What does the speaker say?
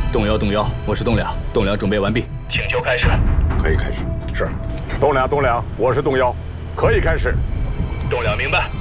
动摇，动摇，我是栋梁，栋梁准备完毕，请求开始。 可以开始。是，栋梁，我是动摇，可以开始。 栋梁明白。